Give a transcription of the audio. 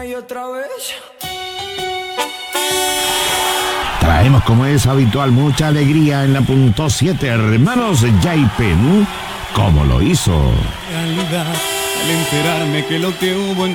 una y otra vez. Traemos, como es habitual, mucha alegría en la punto 7, hermanos Yaipen. ¿Cómo lo hizo? Realidad, al enterarme que lo que hubo en